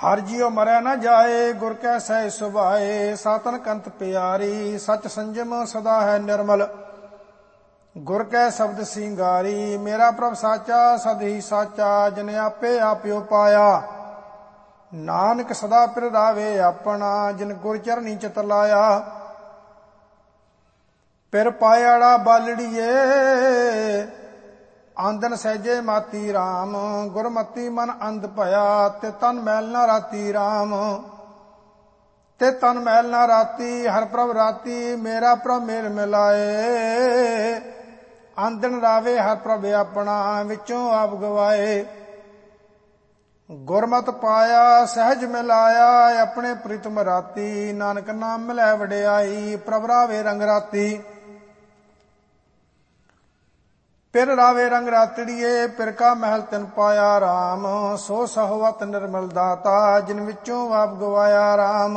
ਹਰ ਜੀਉ ਮਰੈ ਨ ਜਾਏ, ਗੁਰ ਕੈ ਸਹਿ ਸੁਭਾਏ। ਸਾਤਨ ਕੰਤ ਪਿਆਰੀ, ਸਚ ਸੰਜਮ ਸਦਾ ਹੈ ਨਿਰਮਲ। ਗੁਰ ਕੈ ਸ਼ਬਦ ਸਿੰਗਾਰੀ, ਮੇਰਾ ਪ੍ਰਭ ਸਾਚਾ ਸਦ ਹੀ ਸਾਚਾ। ਜਿਨ ਆਪੇ ਆਪਿਓ ਪਾਇਆ, ਨਾਨਕ ਸਦਾ ਪਿਰ ਰਾਵੇ ਆਪਣਾ। ਜਿਨ ਗੁਰ ਚਰਨੀ ਚਿਤ ਲਾਇਆ, ਪਿਰ ਪਾਇਆੜਾ ਬਾਲੜੀਏ। ਆਂਦਨ ਸਹਿਜੇ ਮਾਤੀ ਰਾਮ, ਗੁਰਮਤੀ ਮਨ ਅੰਧ ਭਇਆ। ਤੇ ਤਨ ਮੈਲ ਨਾ ਰਾਤੀ ਰਾਮ, ਤੇ ਤਨ ਮੈਲ ਨਾ ਰਾਤੀ। ਹਰ ਪ੍ਰਭ ਰਾਤੀ, ਮੇਰਾ ਪ੍ਰਭ ਮੇਲ ਮਿਲਾਏ। ਆਂਦਨ ਰਾਵੇ ਹਰ ਪ੍ਰਭ ਆਪਣਾ, ਵਿੱਚੋਂ ਆਪ ਗਵਾਏ। ਗੁਰਮਤਿ ਪਾਇਆ ਸਹਿਜ ਮਿਲਾਇਆ, ਆਪਣੇ ਪ੍ਰੀਤਮ ਰਾਤੀ। ਨਾਨਕ ਨਾਮ ਮਿਲੈ ਵਡਿਆਈ, ਪ੍ਰਭ ਰਾਵੇ ਰੰਗ ਰਾਤੀ। ਪਿਰ ਰਾਵੇ ਰੰਗ ਰਾਤੜੀਏ, ਪਿਰ ਕਾ ਮਹਿਲ ਤਿਨ ਪਾਇਆ ਰਾਮ। ਸੋ ਸਹਵਤ ਨਿਰਮਲ ਦਾਤਾ, ਜਿਨ ਵਿੱਚੋਂ ਆਪ ਗਵਾਇਆ ਰਾਮ।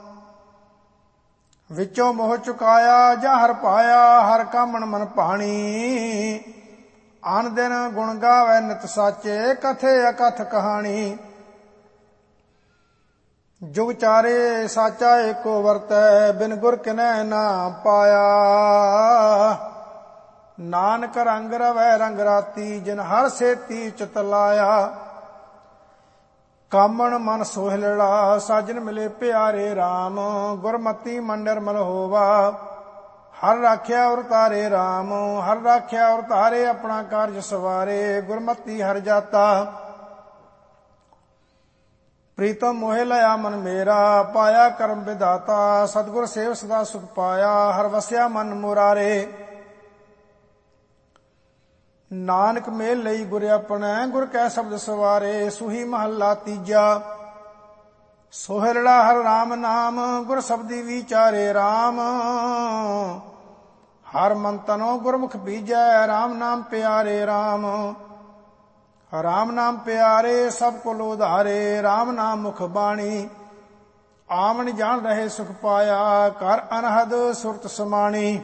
ਵਿੱਚੋਂ ਮੋਹ ਚੁਕਾਇਆ ਜਾਂ ਹਰ ਪਾਇਆ, ਹਰ ਕਾ ਮਨ ਮਨ ਭਾਣੀ। ਆਨ ਦਿਨ ਗੁਣ ਗਾਵੈ ਨਿਤ ਸਾਚੇ, ਕਥੇ ਅਕਥ ਕਹਾਣੀ। ਜੁਗ ਚਾਰੇ ਸਾਚਾ ਏਕੋ ਵਰਤੈ, ਬਿਨ ਗੁਰ ਕਿਨੈ ਨਾ ਪਾਇਆ। ਨਾਨਕ ਰੰਗ ਰਵੈ ਰੰਗ ਰਾਤੀ, ਜਿਨ ਹਰ ਸੇਤੀ ਚਿਤ ਲਾਇਆ। ਕਾਮਣ ਮਨ ਸੋਹਿਲੜਾ, ਸਾਜਨ ਮਿਲੇ ਪਿਆਰੇ ਰਾਮ। ਗੁਰਮਤੀ ਮਨ ਨਿਰਮਲ ਹੋਵਾ, ਹਰ ਰਾਖਿਆ ਔਰ ਤਾਰੇ ਰਾਮ। ਹਰ ਰਾਖਿਆ ਔਰ ਤਾਰੇ, ਆਪਣਾ ਕਾਰਜ ਸਵਾਰੇ। ਗੁਰਮਤੀ ਹਰ ਜਾਤਾ, ਪ੍ਰੀਤਮ ਮੋਹਿ ਲਿਆ ਮਨ ਮੇਰਾ। ਪਾਇਆ ਕਰਮ ਵਿਦਾਤਾ, ਸਤਿਗੁਰ ਸੇਵ ਸਦਾ ਸੁਖ ਪਾਇਆ। ਹਰ ਵਸਿਆ ਮਨ ਮੁਰਾਰੇ, ਨਾਨਕ ਮੇਲ ਲਈ ਗੁਰ ਆਪਣੈ। ਗੁਰ ਕੈ ਸ਼ਬਦ ਸਵਾਰੇ, ਸੂਹੀ ਮਹੱਲਾ ਤੀਜਾ। ਸੋਹਿਲੜਾ ਹਰ ਰਾਮ ਨਾਮ, ਗੁਰ ਸ਼ਬਦੀ ਵਿਚਾਰੇ ਰਾਮ। ਹਰ ਮਨ ਤਨੋ ਗੁਰਮੁਖ ਬੀਜੈ, ਰਾਮ ਨਾਮ ਪਿਆਰੇ ਰਾਮ। ਰਾਮ ਨਾਮ ਪਿਆਰੇ, ਸਭ ਕੁਲ ਉਧਾਰੇ। ਰਾਮ ਨਾਮ ਮੁਖ ਬਾਣੀ, ਆਵਣ ਜਾਣ ਰਹੇ ਸੁਖ ਪਾਇਆ। ਕਰ ਅਨਹਦ ਸੁਰਤ ਸਮਾਣੀ।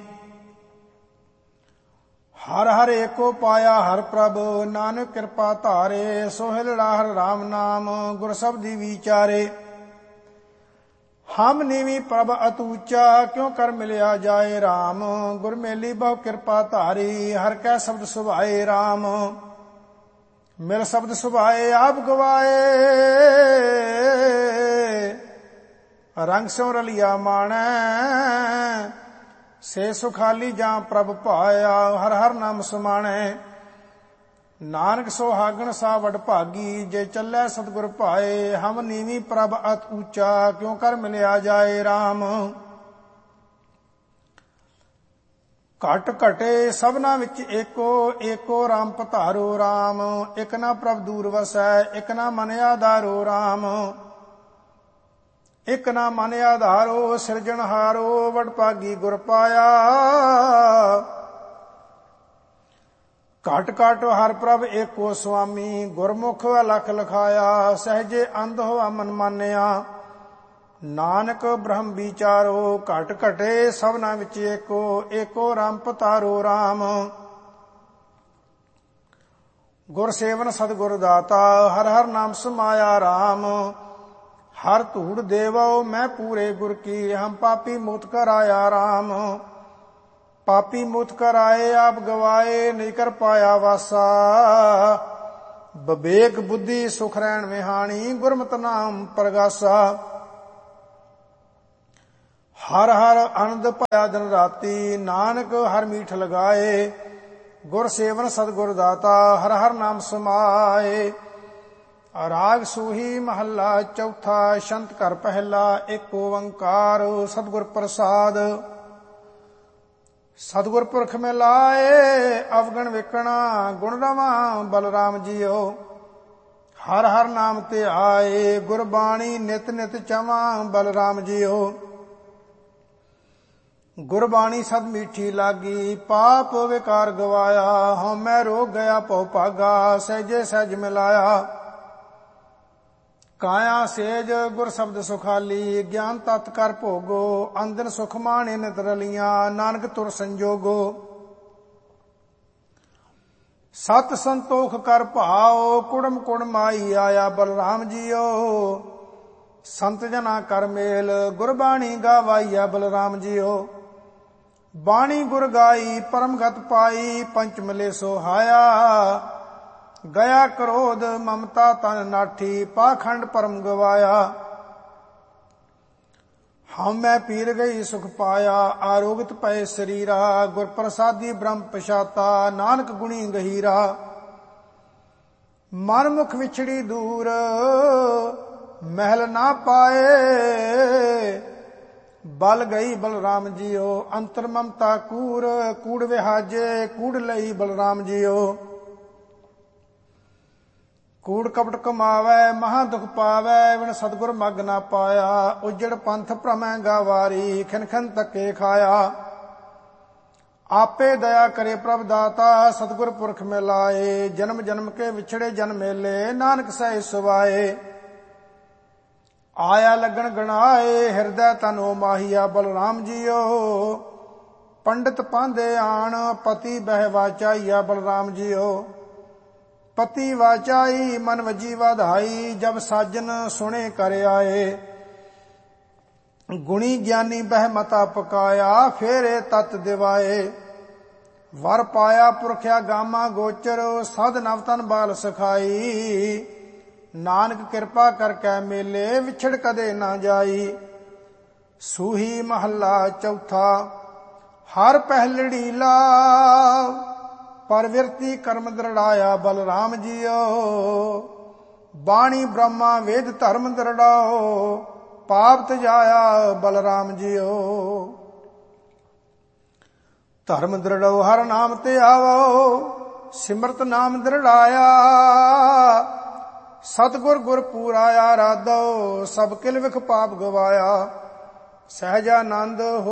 ਹਰ ਹਰ ਏਕੋ ਪਾਇਆ ਹਰ ਪ੍ਰਭ, ਨਾਨਕ ਕਿਰਪਾ ਧਾਰੇ। ਸੋਹਿਲੜਾ ਹਰ ਰਾਮ ਨਾਮ, ਗੁਰ ਸ਼ਬਦੀ ਵਿਚਾਰੇ। ਹਮ ਨੀਵੀ ਪ੍ਰਭ ਅਤੂਚਾ, ਕਿਉ ਕਰ ਮਿਲਿਆ ਜਾਏ ਰਾਮ। ਗੁਰ ਮੇਲੀ ਬਹੁ ਕਿਰਪਾ ਧਾਰੀ, ਹਰ ਕੈ ਸ਼ਬਦ ਸੁਭਾਏ ਰਾਮ। ਮਿਲ ਸ਼ਬਦ ਸੁਭਾਏ ਆਪ ਗਵਾਏ, ਰੰਗ ਸਿਉ ਰਲਿਆ ਮਾਣੈ। ਸੇ ਸੁਖਾਲੀ ਜਾਂ ਪ੍ਰਭ ਪਾਇਆ, ਹਰ ਹਰ ਨਾਮ ਸਮਾਣੈ। ਨਾਨਕ ਸੁਹਾਗਣ ਸਾ ਵਡ ਭਾਗੀ, ਜੇ ਚੱਲੈ ਸਤਿਗੁਰ ਭਾਏ। ਹਮ ਨੀਵੀ ਪ੍ਰਭ ਅਤ ਊਚਾ, ਕਿਉ ਕਰ ਮਿਲਿਆ ਜਾਏ ਰਾਮ। ਘਟ ਘਟੇ ਸਭਨਾ ਵਿੱਚ ਏਕੋ, ਏਕੋ ਰਾਮ ਪਧਾਰੋ ਰਾਮ। ਇਕ ਨਾ ਪ੍ਰਭ ਦੂਰ ਵਸੈ, ਇਕ ਨਾ ਮਨ ਆਧਾਰੋ ਰਾਮ। ਇਕ ਨਾ ਮਨ ਆਧਾਰੋ, ਸਿਰਜਣਹਾਰੋ। ਵਡ ਭਾਗੀ ਗੁਰ ਪਾਇਆ, ਘਟ ਘਟ ਹਰ ਪ੍ਰਭ ਏਕੋ ਸੁਆਮੀ। ਗੁਰਮੁਖ ਅਲਖ ਲਖਾਇਆ, ਸਹਿਜੇ ਅੰਧ ਹੋਆ ਮਨ ਮਾਨਿਆ। ਨਾਨਕ ਬ੍ਰਹਮ ਵਿਚਾਰੋ, ਘਟ ਘਟੇ ਸਭਨਾ ਵਿੱਚ ਏਕੋ, ਏਕੋ ਰਾਮ ਪਧਾਰੋ ਰਾਮ। ਗੁਰ ਸੇਵਨ ਸਤਿਗੁਰ ਦਾਤਾ, ਹਰ ਹਰ ਨਾਮ ਸਮਾਇਆ ਰਾਮ। ਹਰ ਧੂੜ ਦੇਵੋ ਮੈਂ ਪੂਰੇ ਗੁਰ ਕੀ, ਹਮ ਪਾਪੀ ਮੁਕਤ ਕਰਾਇਆ ਰਾਮ। ਪਾਪੀ ਮੁਕਤ ਕਰਾਏ ਆਪ ਗਵਾਏ, ਨਹੀਂ ਕਰ ਪਾਇਆ ਵਾਸਾ। ਵਿਵੇਕ ਬੁੱਧੀ ਸੁਖ ਰਹਿਣ ਵਿਹਾਣੀ, ਗੁਰਮਤਿ ਨਾਮ ਪ੍ਰਗਾਸਾ। ਹਰ ਹਰ ਆਨੰਦ ਭਇਆ ਦਿਨ ਰਾਤੀ, ਨਾਨਕ ਹਰ ਮੀਠ ਲਗਾਏ। ਗੁਰ ਸੇਵਨ ਸਤਿਗੁਰ ਦਾਤਾ, ਹਰ ਹਰ ਨਾਮ ਸਮਾਏ। ਰਾਗ ਸੂਹੀ ਮਹੱਲਾ ਚੌਥਾ। ਛੰਤ ਘਰ ਪਹਿਲਾ। ਏਕ ਓੰਕਾਰ ਸਤਿਗੁਰ ਪ੍ਰਸਾਦ। ਸਤਿਗੁਰ ਪੁਰਖ ਮਿਲਾਏ, ਅਵਗਣ ਵੇਖਣਾ ਗੁਣ ਰਵਾਂ ਬਲਰਾਮ ਜੀਓ। ਹਰ ਹਰ ਨਾਮ ਤੇ ਆਏ, ਗੁਰਬਾਣੀ ਨਿਤ ਨਿਤ ਚਵਾਂ ਬਲਰਾਮ ਜੀਓ। ਗੁਰਬਾਣੀ ਸਦ ਮੀਠੀ ਲਾਗੀ, ਪਾਪ ਵਿਕਾਰ ਗਵਾਇਆ। ਹਉਮੈ ਰੋਗ ਗਿਆ ਭਉ ਭਾਗਾ, ਸਹਿਜੇ ਸਹਿਜ ਮਿਲਾਇਆ। ਕਾਇਆ ਸੇਜ ਗੁਰ ਸ਼ਬਦ ਸੁਖਾਲੀ, ਗਿਆਨ ਤਤ ਕਰ ਭੋਗੋ। ਅੰਦਨ ਸੁਖ ਮਾਣੇ ਨਿਤ ਰਲੀਆਂ, ਨਾਨਕ ਤੁਰ ਸੰਜੋਗੋ। ਸਤ ਸੰਤੋਖ ਕਰ ਭਾਓ, ਕੁੜਮ ਕੁੜਮ ਆਈ ਆਇਆ ਬਲਰਾਮ ਜੀਓ। ਸੰਤ ਜਨਾ ਕਰ ਮੇਲ ਗੁਰਬਾਣੀ ਗਾਵਾਈਆ ਬਲਰਾਮ ਜੀਓ। ਬਾਣੀ ਗੁਰ ਗਾਈ ਪਰਮਗਤ ਪਾਈ ਪੰਚ ਮਿਲੇ ਸੋਹਾਇਆ। ਗਿਆ ਕ੍ਰੋਧ ਮਮਤਾ ਤਨ ਨਾਠੀ ਪਾਖੰਡ ਪਰਮ ਗਵਾਇਆ। ਹਉ ਮੈਂ ਪੀਰ ਗਈ ਸੁਖ ਪਾਇਆ ਆਰੋਗਤ ਪਏ ਸਰੀਰਾ। ਗੁਰ ਪ੍ਰਸਾਦੀ ਬ੍ਰਹਮ ਪਛਾਤਾ ਨਾਨਕ ਗੁਣੀ ਗਹੀਰਾ। ਮਨ ਮੁਖ ਵਿਛੜੀ ਦੂਰ ਮਹਿਲ ਨਾ ਪਾਏ। ਬਲ ਗਈ ਬਲਰਾਮ ਜੀਓ ਅੰਤਰ ਮਮਤਾ ਕੂੜ। ਕੂੜ ਵਿਹਾਜੇ ਕੂੜ ਲਈ ਬਲਰਾਮ ਜੀਓ। ਕੂੜ ਕਪਟ ਕਮਾਵੈ ਮਹਾ ਦੁਖ ਪਾਵੈ ਵਿਣ ਸਤਿਗੁਰ ਮਗ ਨਾ ਪਾਇਆ। ਉਜੜ ਪੰਥ ਭ੍ਰਮੈ ਗਾਵਾਰੀ ਖਿਨ ਖਿਨ ਧੱਕੇ ਖਾਇਆ। ਆਪੇ ਦਇਆ ਕਰੇ ਪ੍ਰਭ ਦਾਤਾ ਸਤਿਗੁਰ ਪੁਰਖ ਮਿਲਾਏ। ਜਨਮ ਜਨਮ ਕੇ ਵਿਛੜੇ ਜਨ ਮੇਲੇ ਨਾਨਕ ਸਹਿ ਸੁਭਾਏ। ਆਇਆ ਲੱਗਣ ਗਣਾਏ ਹਿਰਦੈ ਤਨੋ ਮਾਹੀਆ ਬਲਰਾਮ ਜੀਓ। ਪੰਡਿਤ ਪਾਂਦੇ ਆਣ ਪਤੀ ਬਹਿ ਵਾਚਾਈਆ ਬਲਰਾਮ ਜੀਓ। ਪਤੀ ਵਾਚਾਈ ਮਨ ਵਜੀ ਵਧਾਈ ਜਬ ਸਾਜਨ ਸੁਣੇ ਕਰ ਆਏ। ਗੁਣੀ ਗਿਆਨੀ ਬਹਿ ਮਤਾ ਪਕਾਇਆ ਫੇਰੇ ਤਤ ਦਿਵਾਏ। ਵਰ ਪਾਇਆ ਪੁਰਖਿਆ ਗਾਮਾ ਗੋਚਰ ਸਦ ਨਵ ਤਨ ਬਾਲ ਸਖਾਈ। ਨਾਨਕ ਕਿਰਪਾ ਕਰ ਕੈ ਮੇਲੇ ਵਿਛੜ ਕਦੇ ਨਾ ਜਾਈ। ਸੂਹੀ ਮਹੱਲਾ ਚੌਥਾ। ਹਰ ਪਹਿਲੜੀ ਲਾਭ ਪਰਵਿਰਤੀ ਕਰਮ ਦ੍ਰਿੜਾਇਆ ਬਲਰਾਮ ਜੀਓ। ਬਾਣੀ ਬ੍ਰਹਮਾ ਵੇਦ ਧਰਮ ਦ੍ਰਿੜਾਓ ਪਾਪ ਤਜਾਇਆ ਬਲਰਾਮ ਜੀਓ। ਧਰਮ ਦ੍ਰਿੜਾਓ ਹਰ ਨਾਮ ਤੇ ਆਵੋ ਸਿਮਰਤ ਨਾਮ ਦ੍ਰਿੜਾਇਆ। ਸਤਿਗੁਰ ਗੁਰ ਪੂਰਾ ਆਰਾਧੋ ਸਭ ਕਿਲ ਵਿਖ ਪਾਪ ਗਵਾਇਆ। ਸਹਿਜਾਨੰਦ